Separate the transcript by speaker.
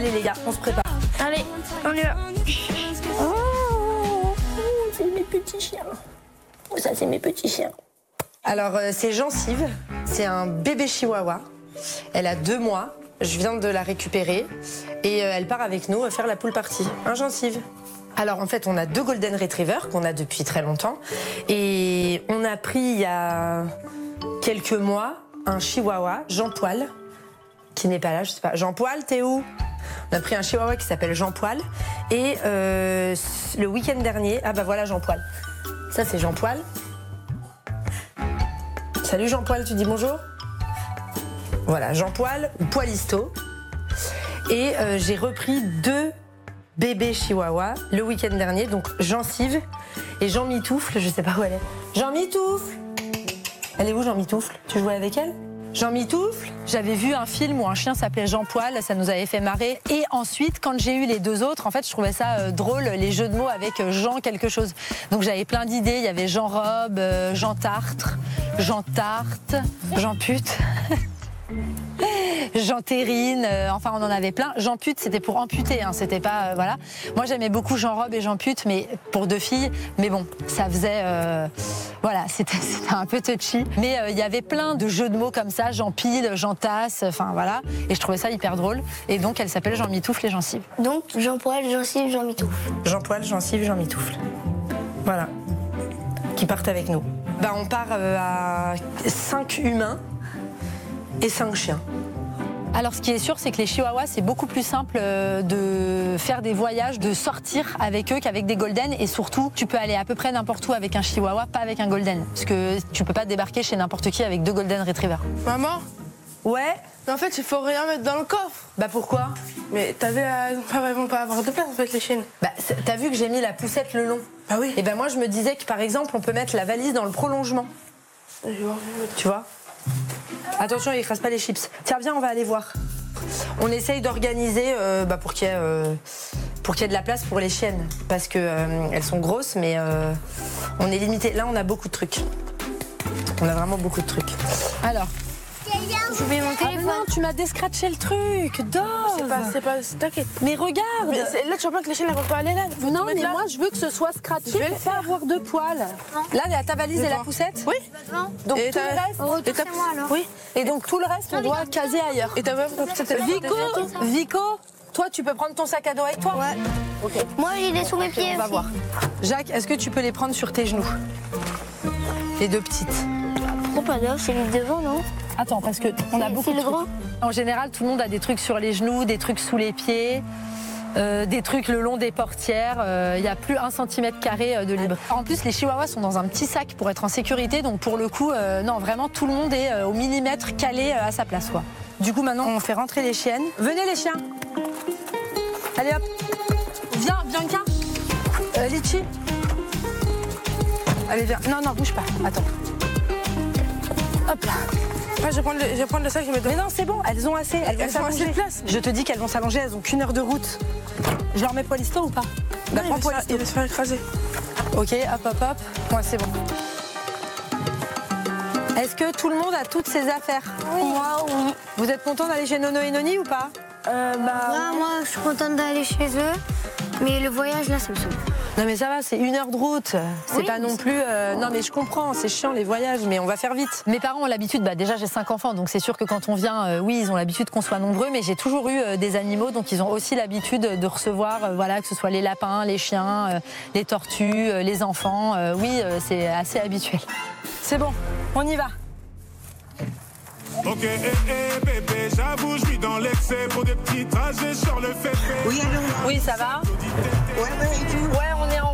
Speaker 1: Allez les gars, on se prépare.
Speaker 2: Allez, on y va.
Speaker 1: Oh, c'est mes petits chiens. Oh, ça, c'est mes petits chiens. Alors, c'est Gencive. C'est un bébé chihuahua. Elle a 2 mois. Je viens de la récupérer. Et elle part avec nous faire la pool party. Un Gencive. Alors, en fait, on a 2 Golden Retrievers qu'on a depuis très longtemps. Et on a pris, il y a quelques mois, un chihuahua, Jean-Poil, qui n'est pas là, je sais pas. Jean-Poil, t'es où ? On a pris un chihuahua qui s'appelle Jean-Poil. Et le week-end dernier, ah bah voilà Jean-Poil. Ça, c'est Jean-Poil. Salut Jean-Poil, tu dis bonjour ? Voilà, Jean-Poil ou Poilisto. Et j'ai repris 2 bébés chihuahuas le week-end dernier, donc Gencive et Jean-Mitoufle, je sais pas où elle est. Jean-Mitoufle ! Elle est où Jean-Mitoufle ? Tu jouais avec elle ? Jean-Mitoufle ?
Speaker 3: J'avais vu un film où un chien s'appelait Jean-Poil, ça nous avait fait marrer. Et ensuite, quand j'ai eu les 2 autres, en fait, je trouvais ça drôle, les jeux de mots avec Jean quelque chose. Donc j'avais plein d'idées, il y avait Jean-Robe, Jean-Tartre, Jean-Tarte, Jean-Pute... Jean-Terrine, enfin on en avait plein. Jean-Pute, c'était pour amputer, hein, c'était pas... voilà. Moi j'aimais beaucoup Jean-Robe et Jean-Pute, mais pour 2 filles. Mais bon, ça faisait... voilà, c'était un peu touchy. Mais il y avait plein de jeux de mots comme ça, Jean-Pile, Jean-Tasse, enfin voilà. Et je trouvais ça hyper drôle. Et donc elle s'appelle Jean-Mitoufle et Gencive.
Speaker 2: Donc Jean-Poil, Gencive, Jean-Mitoufle.
Speaker 1: Jean-Poil, Gencive, Jean-Mitoufle. Voilà. Qui partent avec nous. Bah, on part à 5 humains et 5 chiens.
Speaker 3: Alors ce qui est sûr, c'est que les chihuahuas, c'est beaucoup plus simple de faire des voyages, de sortir avec eux qu'avec des golden. Et surtout, tu peux aller à peu près n'importe où avec un chihuahua, pas avec un golden. Parce que tu peux pas débarquer chez n'importe qui avec 2 golden retrievers.
Speaker 4: Maman ?
Speaker 1: Ouais ?
Speaker 4: Mais en fait, il faut rien mettre dans le coffre.
Speaker 1: Bah pourquoi ?
Speaker 4: Mais t'as vu, elles vont pas avoir de place en fait, les chiennes.
Speaker 1: Bah t'as vu que j'ai mis la poussette le long ?
Speaker 4: Bah oui.
Speaker 1: Et ben moi je me disais que par exemple on peut mettre la valise dans le prolongement. Tu vois ? Attention, il écrase pas les chips. Tiens, viens, on va aller voir. On essaye d'organiser pour qu'il y ait de la place pour les chiennes. Parce qu'elles sont grosses, mais on est limité. Là, on a beaucoup de trucs. On a vraiment beaucoup de trucs. Alors,
Speaker 2: Je vais mon téléphone.
Speaker 3: Non, tu m'as descratché le truc, dors.
Speaker 4: T'inquiète.
Speaker 3: Mais regarde.
Speaker 4: Mais là, tu vois pas que les chiennes, elles vont pas aller là.
Speaker 3: Non, mais moi, je veux que ce soit scratché pour pas avoir de poils. Là, il y a ta valise et la poussette.
Speaker 4: Oui.
Speaker 3: Donc
Speaker 4: Et
Speaker 3: tout le reste.
Speaker 2: Retournez-moi alors.
Speaker 4: Oui.
Speaker 3: Et donc tout le reste, on doit caser ailleurs.
Speaker 4: Et t'as vu,
Speaker 3: Vico, toi, tu peux prendre ton sac à dos avec toi.
Speaker 2: Ouais.
Speaker 3: Ok.
Speaker 2: Moi j'ai des sous mes pieds
Speaker 3: On va
Speaker 2: aussi.
Speaker 3: voir.
Speaker 1: Jacques, est-ce que tu peux les prendre sur tes genoux ? Les 2 petites.
Speaker 2: Pourquoi pas c'est le devant, non?
Speaker 3: Attends, parce que on a beaucoup
Speaker 2: C'est
Speaker 3: de
Speaker 2: le
Speaker 3: trucs.
Speaker 2: grand.
Speaker 3: En général, tout le monde a des trucs sur les genoux, des trucs sous les pieds. Des trucs le long des portières, il n'y a plus 1 cm² de libre. En plus, les chihuahuas sont dans un petit sac pour être en sécurité, donc pour le coup, non, vraiment, tout le monde est au millimètre calé à sa place, quoi.
Speaker 1: Du coup, maintenant, on fait rentrer les chiennes. Venez les chiens. Allez hop.
Speaker 3: Viens, Bianca.
Speaker 1: Litchi. Allez, viens. Non, non, bouge pas. Attends. Hop là.
Speaker 4: Ouais, je vais prendre le sac, je vais mettre
Speaker 1: Mais non, c'est bon, elles ont assez. Elles vont
Speaker 4: Elles ont assez de
Speaker 1: s'allonger.
Speaker 4: place.
Speaker 1: Je te dis qu'elles vont s'allonger, elles ont qu'1 heure de route. Je leur mets Poilisto ou pas ? Bah, prends Poilisto.
Speaker 4: Il va se faire écraser.
Speaker 1: Ok, hop, hop, hop. Ouais, c'est bon. Est-ce que tout le monde a toutes ses affaires ?
Speaker 2: Moi, oui.
Speaker 1: Vous êtes content d'aller chez Nono et Noni ou pas ?
Speaker 2: Moi, je suis contente d'aller chez eux. Mais le voyage, là, ça me saoule.
Speaker 1: Non mais ça va, c'est 1 heure de route. C'est
Speaker 2: Oui,
Speaker 1: pas non plus... Non mais je comprends, c'est chiant les voyages, mais on va faire vite.
Speaker 3: Mes parents ont l'habitude, déjà j'ai 5 enfants, donc c'est sûr que quand on vient, oui, ils ont l'habitude qu'on soit nombreux, mais j'ai toujours eu des animaux, donc ils ont aussi l'habitude de recevoir, voilà, que ce soit les lapins, les chiens, les tortues, les enfants. Oui, c'est assez habituel.
Speaker 1: C'est bon, on y va.
Speaker 5: Ok, bébé, j'avoue, je suis dans l'excès pour des petits trajets sur le fait.
Speaker 1: Oui, ça va ?
Speaker 6: Ouais, et tout.
Speaker 1: Ouais, on est en